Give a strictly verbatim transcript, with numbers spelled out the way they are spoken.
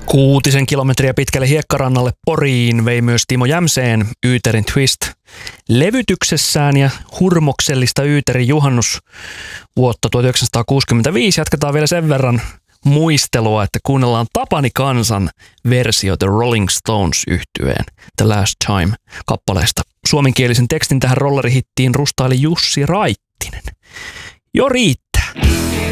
Kuutisen kilometriä pitkälle hiekkarannalle Poriin vei myös Timo Jämseen Yyterin Twist levytyksessään ja hurmoksellista Yyterin juhannus vuotta tuhatyhdeksänsataakuusikymmentäviisi. Jatketaan vielä sen verran muistelua, että kuunnellaan Tapani Kansan versio The Rolling Stones -yhtyeen The Last Time -kappaleesta. Suomenkielisen tekstin tähän rollerihittiin rustaili Jussi Raittinen. Jo riittää